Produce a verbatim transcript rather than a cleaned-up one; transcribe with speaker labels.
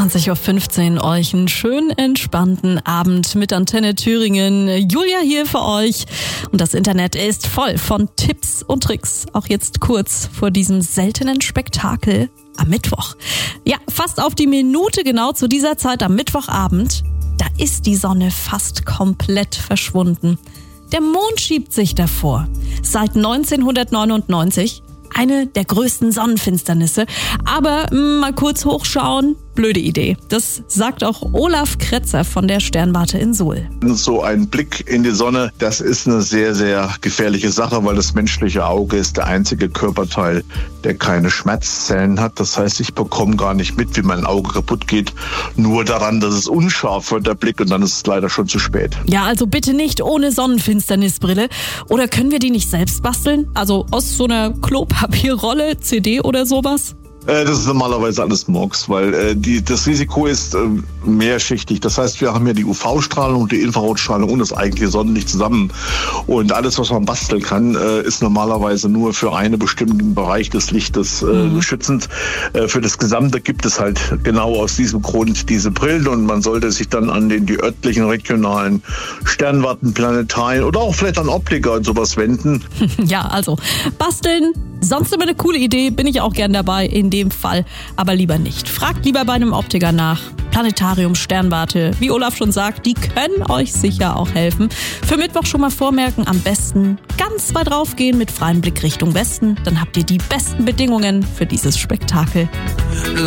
Speaker 1: zwanzig Uhr fünfzehn euch einen schönen, entspannten Abend mit Antenne Thüringen. Julia hier für euch. Und das Internet ist voll von Tipps und Tricks. Auch jetzt kurz vor diesem seltenen Spektakel am Mittwoch. Ja, fast auf die Minute genau zu dieser Zeit am Mittwochabend. Da ist die Sonne fast komplett verschwunden. Der Mond schiebt sich davor. Seit neunzehnhundertneunundneunzig eine der größten Sonnenfinsternisse. Aber mh, mal kurz hochschauen, blöde Idee. Das sagt auch Olaf Kretzer von der Sternwarte in Suhl.
Speaker 2: So ein Blick in die Sonne, das ist eine sehr, sehr gefährliche Sache, weil das menschliche Auge ist der einzige Körperteil, der keine Schmerzzellen hat. Das heißt, ich bekomme gar nicht mit, wie mein Auge kaputt geht. Nur daran, dass es unscharf wird, der Blick, und dann ist es leider schon zu spät.
Speaker 1: Ja, also bitte nicht ohne Sonnenfinsternisbrille. Oder können wir die nicht selbst basteln? Also aus so einer Klopapierrolle, C D oder sowas?
Speaker 2: Das ist normalerweise alles Murks, weil äh, die, das Risiko ist äh, mehrschichtig. Das heißt, wir haben ja die U V-Strahlung und die Infrarotstrahlung und das eigentliche Sonnenlicht zusammen. Und alles, was man basteln kann, äh, ist normalerweise nur für einen bestimmten Bereich des Lichtes äh, mhm. schützend. Äh, für das Gesamte gibt es halt genau aus diesem Grund diese Brillen, und man sollte sich dann an den die örtlichen, regionalen Sternwarten, Planetarien oder auch vielleicht an Optiker und sowas wenden.
Speaker 1: Ja, also basteln, sonst immer eine coole Idee, bin ich auch gern dabei, in dem Fall aber lieber nicht. Fragt lieber bei einem Optiker nach. Planetarium, Sternwarte, wie Olaf schon sagt, die können euch sicher auch helfen. Für Mittwoch schon mal vormerken, am besten ganz weit raufgehen mit freiem Blick Richtung Westen. Dann habt ihr die besten Bedingungen für dieses Spektakel.